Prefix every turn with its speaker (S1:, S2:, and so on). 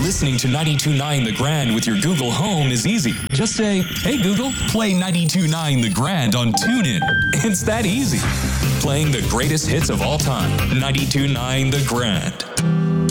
S1: Listening to 92.9 The Grand with your Google Home is easy. Just say, "Hey Google, play 92.9 The Grand on TuneIn." It's that easy. Playing the greatest hits of all time. 92.9 The Grand.